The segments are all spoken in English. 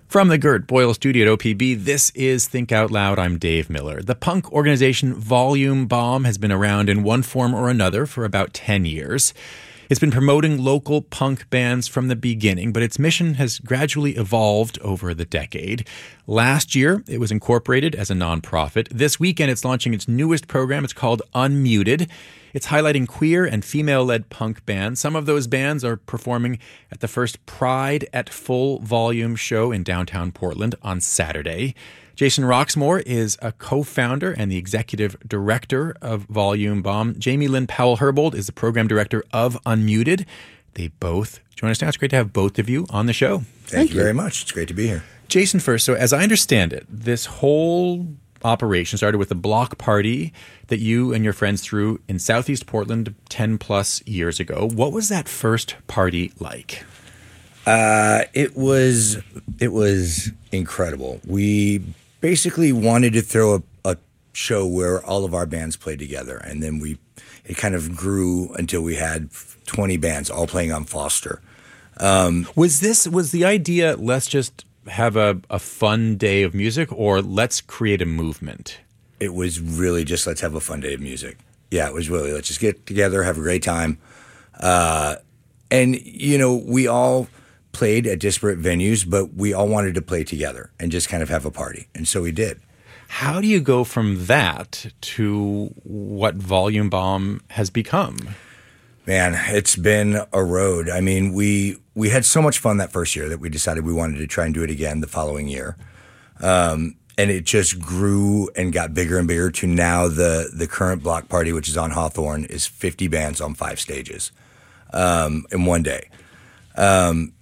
From the Gert Boyle studio at OPB, this is Think Out Loud. I'm Dave Miller. The punk organization Volume Bomb has been around in one form or another for about 10 years. It's been promoting local punk bands from the beginning, but its mission has gradually evolved over the decade. Last year, it was incorporated as a nonprofit. This weekend, it's launching its newest program. It's called Unmuted. It's highlighting queer and female-led punk bands. Some of those bands are performing at the first Pride at Full Volume show in downtown Portland on Saturday. Jason Roxmore is a co-founder and the executive director of Volume Bomb. Jamie Lynn Powell-Herbold is the program director of Unmuted. They both join us now. It's great to have both of you on the show. Thank you very much. It's great to be here. Jason first. So as I understand it, this whole operation started with a block party that you and your friends threw in Southeast Portland 10 plus years ago. What was that first party like? It was incredible. We basically wanted to throw a show where all of our bands played together, and then it kind of grew until we had 20 bands all playing on Foster. Was the idea, let's just have a fun day of music, or let's create a movement? It was really just let's have a fun day of music. Yeah, it was really let's just get together, have a great time. And, we all played at disparate venues, but we all wanted to play together and just kind of have a party. And so we did. How do you go from that to what Volume Bomb has become? Man, it's been a road. I mean, we had so much fun that first year that we decided we wanted to try and do it again the following year. And it just grew and got bigger and bigger to now the current block party, which is on Hawthorne, is 50 bands on 5 stages in one day. And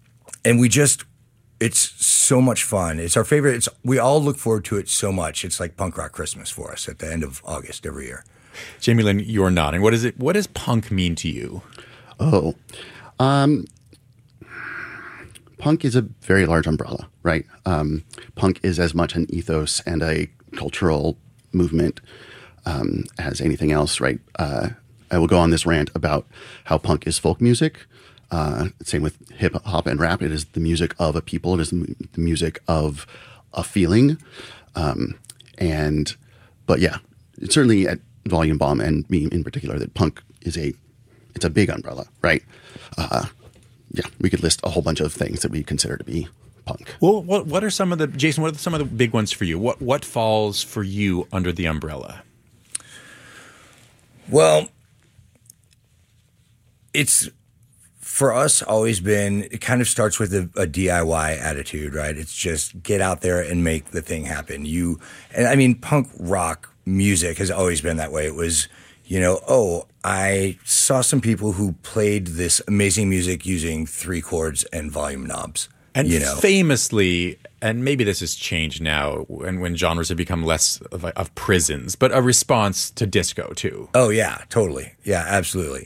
it's so much fun. It's our favorite. We all look forward to it so much. It's like punk rock Christmas for us at the end of August every year. Jamie Lynn, you're nodding. What does punk mean to you? Punk is a very large umbrella, right? Punk is as much an ethos and a cultural movement as anything else, right? I will go on this rant about how punk is folk music. Same with hip hop and rap. It is the music of a people. It is the music of a feeling. But yeah, it's certainly at Volume Bomb and me in particular that punk is it's a big umbrella, right? Yeah, we could list a whole bunch of things that we consider to be punk. Well, what are some of the big ones for you? What falls for you under the umbrella? Well, it's for us always been, it kind of starts with a DIY attitude, right? It's just get out there and make the thing happen. Punk rock music has always been that way. It was, I saw some people who played this amazing music using 3 chords and volume knobs. And famously, and maybe this has changed now, and when genres have become less of prisons, but a response to disco too. Oh yeah, totally. Yeah, absolutely.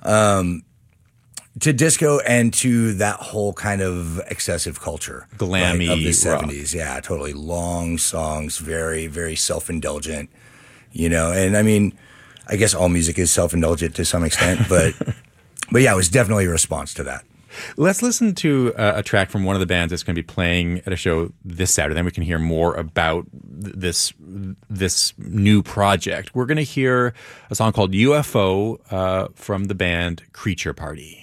To disco and to that whole kind of excessive culture. Glammy of the rock. 70s. Yeah, totally. Long songs, very, very self-indulgent, and I mean, I guess all music is self-indulgent to some extent, but yeah, it was definitely a response to that. Let's listen to a track from one of the bands that's going to be playing at a show this Saturday. Then we can hear more about this new project. We're going to hear a song called UFO from the band Creature Party.